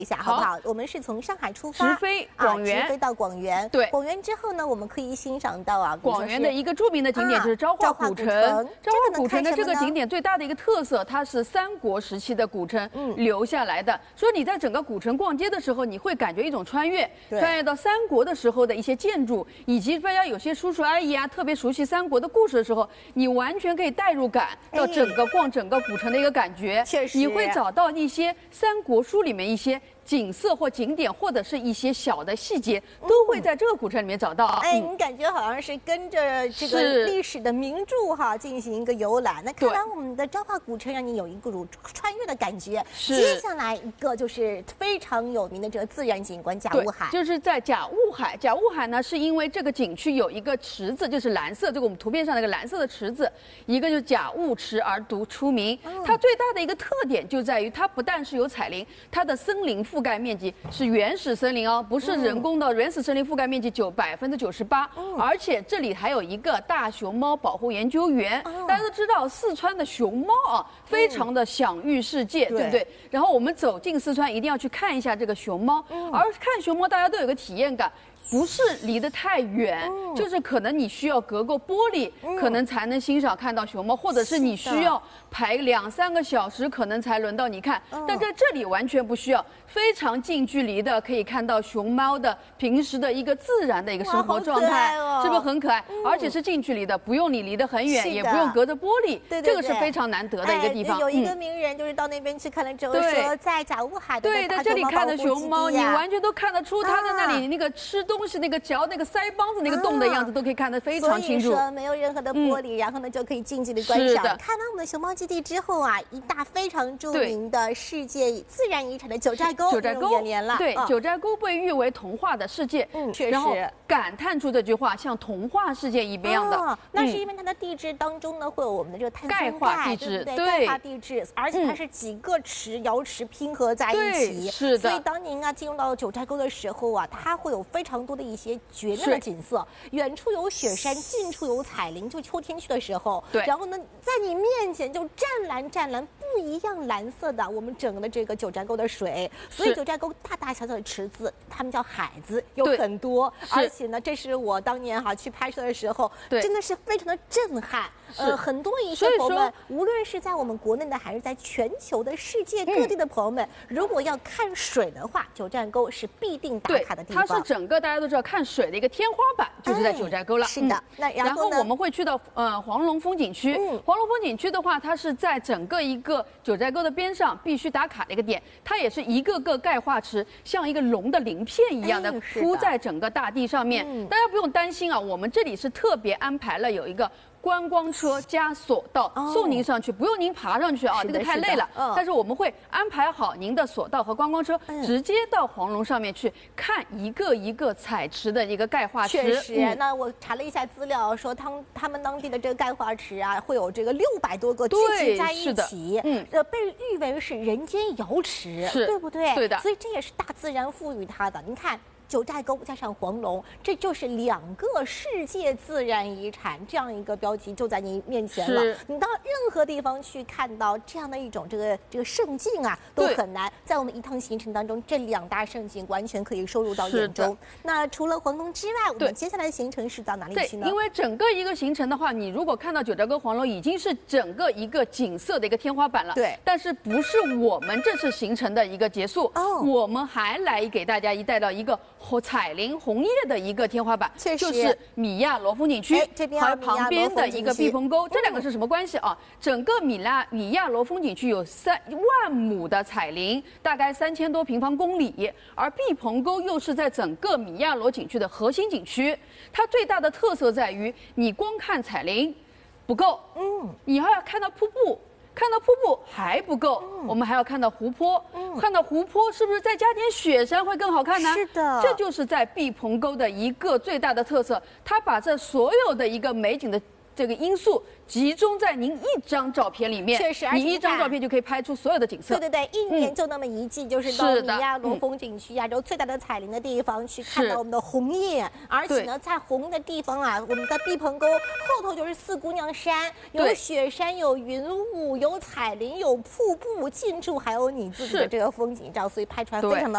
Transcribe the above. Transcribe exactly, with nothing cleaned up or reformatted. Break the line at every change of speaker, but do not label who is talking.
一下好不好？我们是从上海出发，
直飞广元，
啊、直飞到广元。
对，
广元之后呢，我们可以欣赏到啊，
广元的一个著名的景点就是昭化古城。昭化古城的这个景点最大的一个特色，它是三国时期的古城留下来的。所以你在整个古城逛街的时候，你会感觉一种穿越，穿越到三国的时候的一些建筑，以及大家有些叔叔阿姨啊特别熟悉三国的故事的时候，你完全可以代入感到整个逛整个古城的一个感觉。
确实，
你会找到一些三国书里面一些景色或景点，或者是一些小的细节，都会在这个古城里面找到。
哎，你感觉好像是跟着这个历史的名著哈进行一个游览。那看来我们的昭化古城让你有一股穿越的感觉。接下来一个就是非常有名的这个自然景观甲雾海，
就是在甲雾海。甲雾海呢，是因为这个景区有一个池子，就是蓝色，这个我们图片上那个蓝色的池子，一个就是甲雾池而独出名。嗯、它最大的一个特点就在于它不但是有彩林，它的森林覆盖面积是原始森林哦，不是人工的。原始森林覆盖面积九百分之九十八，而且这里还有一个大熊猫保护研究员。嗯、大家都知道四川的熊猫啊，非常的享誉世界，嗯、对不对？然后我们走进四川，一定要去看一下这个熊猫。嗯、而看熊猫，大家都有个体验感。不是离得太远，嗯、就是可能你需要隔个玻璃，嗯、可能才能欣赏看到熊猫，或者是你需要排两三个小时，可能才轮到你看。嗯、但在这里完全不需要，非常近距离的可以看到熊猫的平时的一个自然的一个生活状态，哦、是不是很可爱？嗯、而且是近距离的，不用你离得很远，也不用隔着玻璃，
对对对，
这个是非常难得的一个地方。
哎、有一个名人就是到那边去看了之后说，在甲雾海的
对，在这里看的熊猫，你完全都看得出它在那里那个吃东西、那个嚼那个腮帮子、那个洞的样子，都可以看得非常清楚。
所以说没有任何的玻璃，嗯、然后呢就可以近距离观赏。看完我们的熊猫基地之后啊，一大非常著名的世界自然遗产的九寨沟，
九寨沟
年了。
对，嗯、九寨沟被誉为童话的世界。
嗯，确实。
然后感叹出这句话，像童话世界一样的。
哦、那是因为它的地质当中呢，会有我们的这个碳酸
钙化地质，
对不对？钙化地质，而且它是几个池、瑶池拼合在一起。
是的。
所以当您啊进入到九寨沟的时候啊，它会有非常多的一些绝妙的景色。远处有雪山，近处有彩林，就秋天去的时候，
对，
然后呢，在你面前就湛蓝湛蓝不一样蓝色的我们整个的这个九寨沟的水，所以九寨沟大大小小的池子，它们叫海子，有很多，而且呢，这是我当年哈、啊、去拍摄的时候，真的是非常的震撼。呃，很多一些朋友们，无论是在我们国内的，还是在全球的世界各地的朋友们，嗯、如果要看水的话，九寨沟是必定打卡的地方。
它是整个大家都知道看水的一个天花板，就是在九寨沟了。
哎、是的，嗯、那然后
然后我们会去到呃黄龙风景区。嗯、黄龙风景区的话，它是在整个一个九寨沟的边上必须打卡的一个点，它也是一个个钙化池，像一个龙的鳞片一样的铺在整个大地上面。嗯、大家不用担心啊，我们这里是特别安排了有一个观光车加索道送您上去，不用您爬上去啊，这个太累了。但是我们会安排好您的索道和观光车，直接到黄龙上面去看一个一个采池的一个钙化池。
确实，那我查了一下资料，说他们他们当地的这个钙化池啊，会有这个六百多个聚集在一起，嗯，呃，被誉为是人间瑶池，对不对？
对的。
所以这也是大自然赋予它的。您看。九寨沟加上黄龙，这就是两个世界自然遗产，这样一个标记就在你面前了。你到任何地方去看到这样的一种这个这个胜境啊，都很难。在我们一趟行程当中，这两大胜境完全可以收入到眼中。那除了黄龙之外，我们接下来的行程是到哪里去呢？
因为整个一个行程的话，你如果看到九寨沟黄龙，已经是整个一个景色的一个天花板了。
对。
但是不是我们这次行程的一个结束？哦。我们还来给大家一带到一个。彩林红叶的一个天花板，就是米亚罗风景区，
哎、这边
还有旁边的一个避风沟，这两个是什么关系啊？整个米拉米亚罗风景区有三万亩的彩林，大概三千多平方公里，而避风沟又是在整个米亚罗景区的核心景区。它最大的特色在于，你光看彩林不够，嗯，你还要看到瀑布。看到瀑布还不够，嗯、我们还要看到湖泊。嗯、看到湖泊，是不是再加点雪山会更好看呢？
是的，
这就是在避风沟的一个最大的特色。它把这所有的一个美景的这个因素集中在您一张照片里面，
确实，
你一张照片就可以拍出所有的景色。
对对对，一年就那么一季，嗯、就是到米亚罗风景区亚洲最大的彩林的地方去看到我们的红叶，而且呢，在红的地方啊，我们的避风沟后头就是四姑娘山，有雪山，有云雾，有彩林，有瀑布，近处还有你自己的这个风景照，所以拍出来非常的。